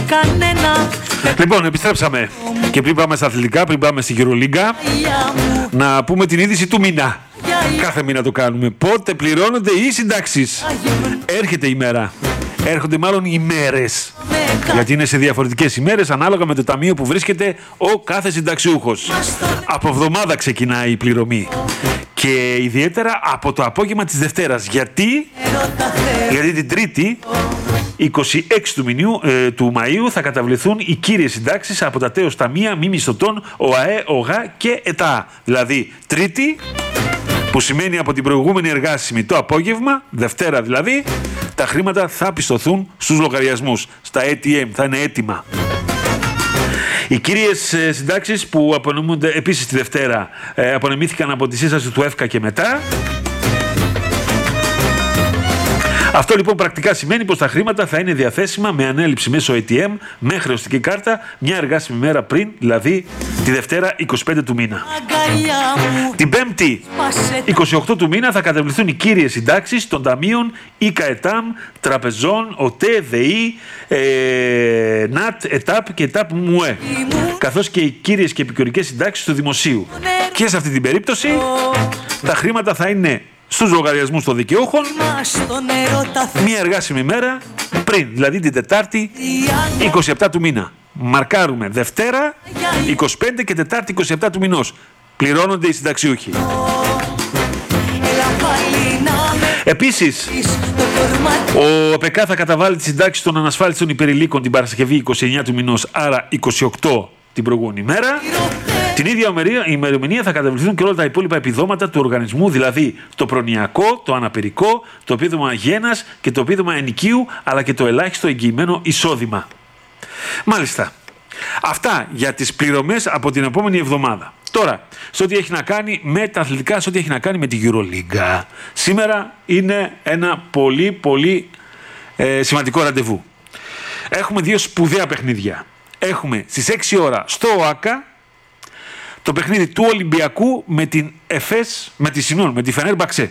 Λοιπόν, επιστρέψαμε και πριν πάμε στα αθλητικά, πριν πάμε στη Euroliga, να πούμε την είδηση του μήνα. Κάθε μήνα το κάνουμε. Πότε πληρώνονται οι συντάξεις? Έρχεται η μέρα. Έρχονται μάλλον οι μέρες. Γιατί είναι σε διαφορετικές ημέρες ανάλογα με το ταμείο που βρίσκεται ο κάθε συνταξιούχος. Από εβδομάδα ξεκινάει η πληρωμή. Και ιδιαίτερα από το απόγευμα της Δευτέρας. Γιατί την Τρίτη, 26 του Μαΐου, θα καταβληθούν οι κύριες συντάξεις από τα τέος ταμεία μη μισθωτών ΟΑΕ, ΟΓΑ και ΕΤΑ. Δηλαδή Τρίτη, που σημαίνει από την προηγούμενη εργάσιμη το απόγευμα, Δευτέρα δηλαδή, τα χρήματα θα πιστωθούν στους λογαριασμούς, στα ATM, θα είναι έτοιμα. Οι κύριες συντάξεις που απονεμούνται επίσης τη Δευτέρα απονεμήθηκαν από τη σύσταση του ΕΦΚΑ και μετά. Αυτό λοιπόν πρακτικά σημαίνει πως τα χρήματα θα είναι διαθέσιμα με ανέλυψη μέσω ATM με χρεωστική κάρτα μια εργάσιμη μέρα πριν, δηλαδή τη Δευτέρα 25 του μήνα. Την Πέμπτη 28 του μήνα θα καταβληθούν οι κύριες συντάξεις των ταμείων ΙΚΑ-ΕΤΑΜ, Τραπεζών, ΟΤΕ, ΔΕΗ, ΝΑΤ, ΕΤΑΠ και ΕΤΑΠ ΜΟΕ, καθώς και οι κύριες και επικουρικές συντάξεις του δημοσίου. Και σε αυτή την περίπτωση τα χρήματα θα είναι στους λογαριασμούς των δικαιούχων μία εργάσιμη μέρα πριν, δηλαδή την Τετάρτη 27 του μήνα. Μαρκάρουμε Δευτέρα 25 και Τετάρτη 27 του μηνός. Πληρώνονται οι συνταξιούχοι. Επίσης, ο ΟΠΕΚΑ θα καταβάλει τις συντάξεις των ανασφάλιστων υπερηλίκων την Παρασκευή 29 του μηνός, άρα 28 την προηγούμενη μέρα. Την ίδια ημερομηνία θα καταβληθούν και όλα τα υπόλοιπα επιδόματα του οργανισμού, δηλαδή το προνοιακό, το αναπηρικό, το επίδομα γένας και το επίδομα ενοικίου, αλλά και το ελάχιστο εγγυημένο εισόδημα. Μάλιστα. Αυτά για τις πληρωμές από την επόμενη εβδομάδα. Τώρα, σε ό,τι έχει να κάνει με τα αθλητικά, σε ό,τι έχει να κάνει με τη Euroliga. Σήμερα είναι ένα πολύ σημαντικό ραντεβού. Έχουμε δύο σπουδαία παιχνίδια. Έχουμε στις 6 ώρα στο ΟΑΚΑ το παιχνίδι του Ολυμπιακού με την ΕΦΕΣ, με τη Φενέρμπαξε.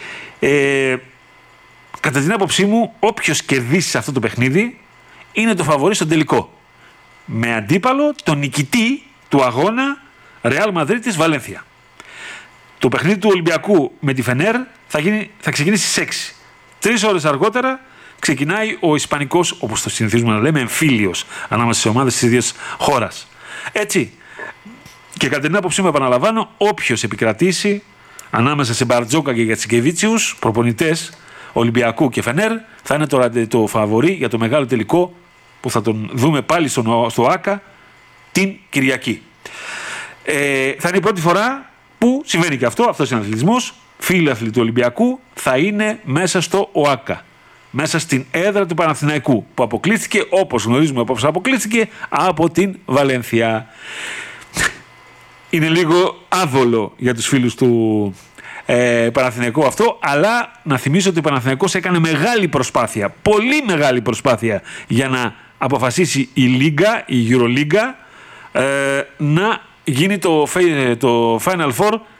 Κατά την άποψή μου, όποιος κερδίσει σε αυτό το παιχνίδι είναι το φαβορί στον τελικό. Με αντίπαλο τον νικητή του αγώνα Ρεάλ Μαδρίτης Βαλένθια. Το παιχνίδι του Ολυμπιακού με τη Φενέρ θα ξεκινήσει στις 6. 3 ώρες αργότερα ξεκινάει ο ισπανικός, όπως το συνηθίζουμε να λέμε, εμφύλιος ανάμεσα στις ομάδες της ίδιας χώρας. Έτσι. Και κατά την άποψή μου, επαναλαμβάνω, όποιος επικρατήσει ανάμεσα σε Μπαρτζόκα και Γιατσικεβίτσιους, προπονητές Ολυμπιακού και Φενέρ, θα είναι το φαβορί για το μεγάλο τελικό που θα τον δούμε πάλι στο ΆΚΑ την Κυριακή. Θα είναι η πρώτη φορά που συμβαίνει και αυτός είναι αθλητισμός. Φίλοι αθλητή του Ολυμπιακού θα είναι μέσα στο ΟΑΚΑ, μέσα στην έδρα του Παναθηναϊκού, που αποκλείστηκε, όπως γνωρίζουμε, όπως αποκλείστηκε από την Βαλένθια. Είναι λίγο άβολο για τους φίλους του Παναθηναϊκού αυτό, αλλά να θυμίσω ότι ο Παναθηναϊκός έκανε μεγάλη προσπάθεια, πολύ μεγάλη προσπάθεια, για να αποφασίσει η Λίγκα, η Euroliga, να γίνει το Final Four